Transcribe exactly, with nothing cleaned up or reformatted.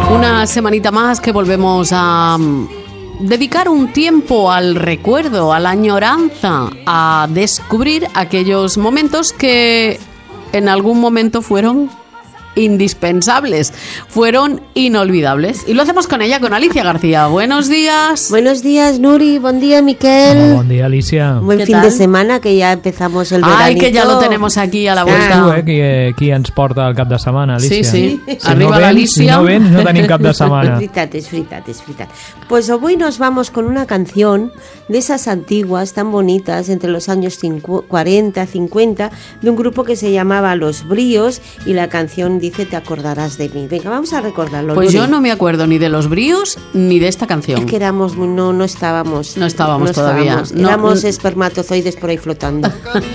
Una semanita más que volvemos a dedicar un tiempo al recuerdo, a la añoranza, a descubrir aquellos momentos que en algún momento fueron indispensables, fueron inolvidables. Y lo hacemos con ella, con Alicia García. Buenos días. Buenos días, Nuri. Buen día, Miquel. Hola, buen día, Alicia. Buen fin tal? de semana, que ya empezamos el veranito. Ay, que ya lo tenemos aquí a la vuelta. Tu, eh, qui, qui ens porta el cap de setmana, Alicia. Sí, sí. Si Arriba no la vens, si Alicia. no vens, no tenim cap de Es setmana. fritat, es fritat, es fritat. Pues hoy nos vamos con una canción de esas antiguas, tan bonitas, entre los años cuarenta, cincuenta, de un grupo que se llamaba Los Bríos, y la canción dice Te acordarás de mí. Venga, vamos a recordarlo. Pues Nuri. yo no me acuerdo ni de Los Bríos ni de esta canción. Es que éramos, muy- no, no estábamos. No estábamos todavía. estábamos. No, éramos n- espermatozoides por ahí flotando.